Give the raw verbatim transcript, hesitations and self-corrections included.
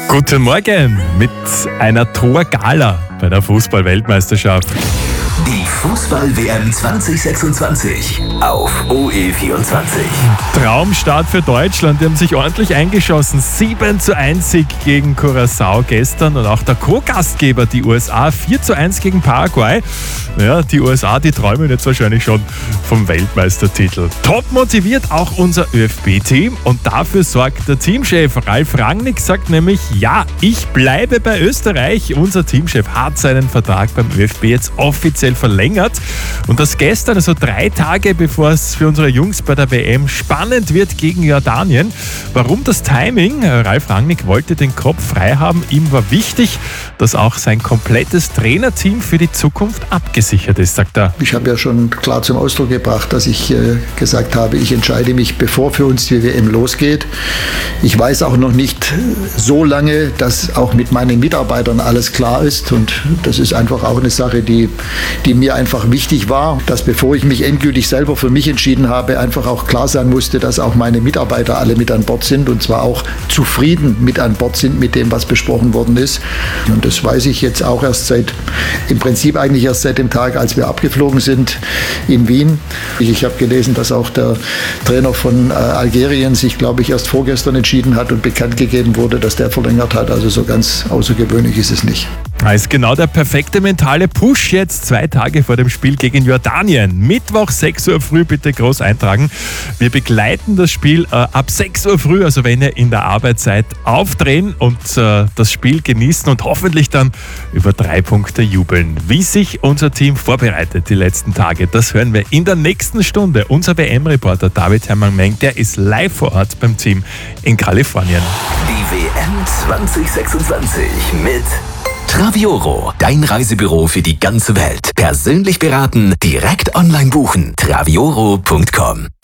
Guten Morgen mit einer Torgala bei der Fußball-Weltmeisterschaft. Die Fußball-W M zwanzig sechsundzwanzig auf O E vierundzwanzig. Traumstart für Deutschland, die haben sich ordentlich eingeschossen. sieben zu eins Sieg gegen Curaçao gestern und auch der Co-Gastgeber, die U S A, vier zu eins gegen Paraguay. Ja, die U S A, die träumen jetzt wahrscheinlich schon vom Weltmeistertitel. Top motiviert auch unser ÖFB-Team und dafür sorgt der Teamchef Ralf Rangnick, sagt nämlich, ja, ich bleibe bei Österreich. Unser Teamchef hat seinen Vertrag beim ÖFB jetzt offiziell verlängert und das gestern, also drei Tage bevor es für unsere Jungs bei der W M spannend wird gegen Jordanien. Warum das Timing? Ralf Rangnick wollte den Kopf frei haben. Ihm war wichtig, dass auch sein komplettes Trainerteam für die Zukunft abgesichert ist, sagt er. Ich habe ja schon klar zum Ausdruck gebracht, dass ich äh, gesagt habe, ich entscheide mich, bevor für uns die W M losgeht. Ich weiß auch noch nicht so lange, dass auch mit meinen Mitarbeitern alles klar ist und das ist einfach auch eine Sache, die die mir einfach wichtig war, dass bevor ich mich endgültig selber für mich entschieden habe, einfach auch klar sein musste, dass auch meine Mitarbeiter alle mit an Bord sind und zwar auch zufrieden mit an Bord sind mit dem, was besprochen worden ist. Und das weiß ich jetzt auch erst seit, im Prinzip eigentlich erst seit dem Tag, als wir abgeflogen sind in Wien. Ich, ich habe gelesen, dass auch der Trainer von äh, Algerien sich, glaube ich, erst vorgestern entschieden hat und bekannt gegeben wurde, dass der verlängert hat. Also so ganz außergewöhnlich ist es nicht. Das ist genau der perfekte mentale Push jetzt zwei Tage vor dem Spiel gegen Jordanien. Mittwoch sechs Uhr früh bitte groß eintragen. Wir begleiten das Spiel äh, ab sechs Uhr früh, also wenn ihr in der Arbeit seid, aufdrehen und äh, das Spiel genießen und hoffentlich dann über drei Punkte jubeln. Wie sich unser Team vorbereitet die letzten Tage, das hören wir in der nächsten Stunde. Unser W M-Reporter David Hermann-Meng, der ist live vor Ort beim Team in Kalifornien. Die W M zwanzig sechsundzwanzig mit Travioro, dein Reisebüro für die ganze Welt. Persönlich beraten, direkt online buchen. travioro punkt com